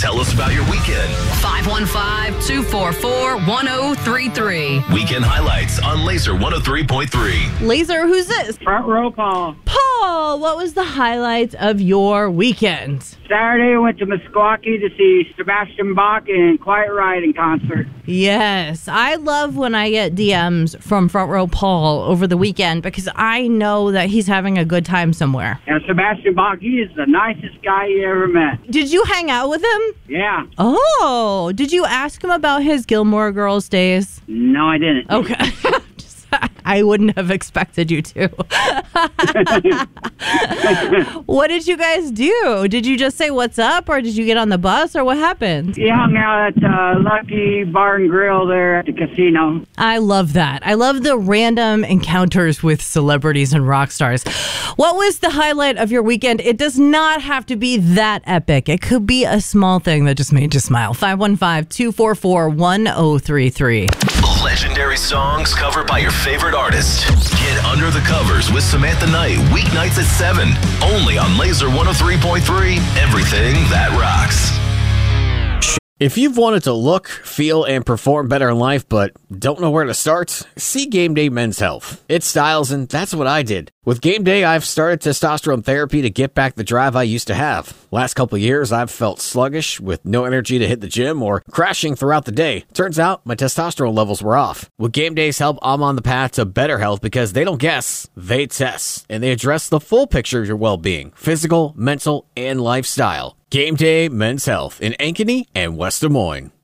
Tell us about your weekend. 515-244-1033. Weekend highlights on Laser 103.3. Laser, who's this? Front row, Paul. Paul, what was the highlights of your weekend? Saturday, I went to Meskwaki to see Sebastian Bach in Quiet Riot in concert. Yes, I love when I get DMs from Front Row Paul over the weekend because I know that he's having a good time somewhere. And Sebastian Bach, he is the nicest guy you ever met. Did you hang out with him? Yeah. Oh, did you ask him about his Gilmore Girls days? No, I didn't. Okay. I wouldn't have expected you to. What did you guys do? Did you just say what's up, or did you get on the bus, or what happened? He hung out at Lucky Bar and Grill there at the casino. I love that. I love the random encounters with celebrities and rock stars. What was the highlight of your weekend? It does not have to be that epic. It could be a small thing that just made you smile. 515-244-1033. Legendary songs covered by your favorite artist. Get under the covers with Samantha Knight, weeknights at 7. Only on Laser 103.3. Everything that rocks. If you've wanted to look, feel, and perform better in life but don't know where to start, see Game Day Men's Health. It's styles, and that's what I did. With Game Day, I've started testosterone therapy to get back the drive I used to have. Last couple years, I've felt sluggish with no energy to hit the gym or crashing throughout the day. Turns out, my testosterone levels were off. With Game Day's help, I'm on the path to better health because they don't guess, they test. And they address the full picture of your well-being, physical, mental, and lifestyle. Game Day Men's Health in Ankeny and West Des Moines.